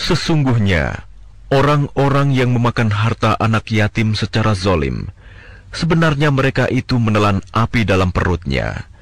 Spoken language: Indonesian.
Sesungguhnya, orang-orang yang memakan harta anak yatim secara zalim, sebenarnya mereka itu menelan api dalam perutnya,